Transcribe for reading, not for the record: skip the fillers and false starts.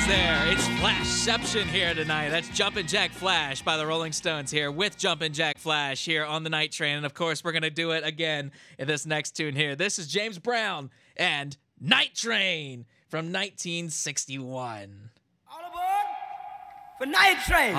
there. It's Flashception here tonight. That's Jumpin' Jack Flash by the Rolling Stones here with Jumpin' Jack Flash here on the Night Train. And of course, we're going to do it again in this next tune here. This is James Brown and Night Train from 1961. All aboard for Night Train.